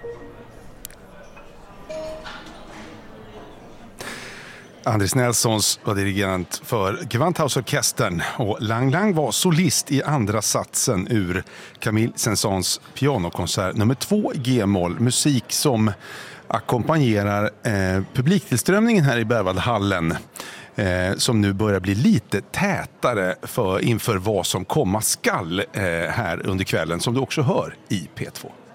Andris Nelsons var dirigent för Gewandhausorkestern och Lang Lang var solist i andra satsen ur Camille Saint-Saëns pianokonsert nummer 2 G-moll. Musik som ackompanjerar publiktillströmningen här i Berwaldhallen som nu börjar bli lite tätare inför vad som komma skall här under kvällen, som du också hör i P2.